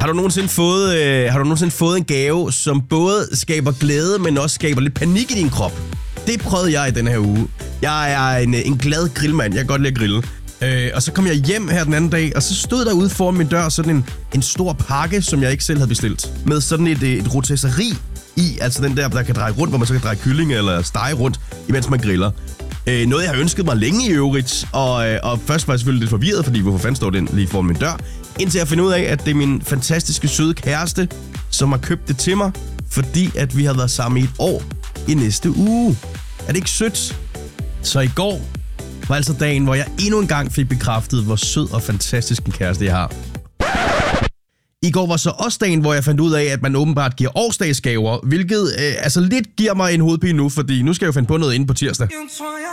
Har du nogensinde fået en gave, som både skaber glæde, men også skaber lidt panik i din krop? Det prøvede jeg i denne her uge. Jeg er en glad grillmand. Jeg kan godt lide at grille. Og så kom jeg hjem her den anden dag, og så stod der ude foran min dør sådan en stor pakke, som jeg ikke selv havde bestilt. Med sådan et rotesseri i, altså den der kan dreje rundt, hvor man så kan dreje kylling eller stege rundt, imens man griller. Noget, jeg har ønsket mig længe i øvrigt, og først var jeg selvfølgelig lidt forvirret, fordi hvorfor fanden står den lige foran min dør? Indtil jeg finder ud af, at det er min fantastiske, søde kæreste, som har købt det til mig, fordi at vi har været sammen i et år i næste uge. Er det ikke sødt? Så i går var altså dagen, hvor jeg endnu en gang fik bekræftet, hvor sød og fantastisk en kæreste jeg har. I går var så også dagen, hvor jeg fandt ud af, at man åbenbart giver årsdagsgaver, hvilket lidt giver mig en hovedpine nu, fordi nu skal jeg jo finde på noget inde på tirsdag.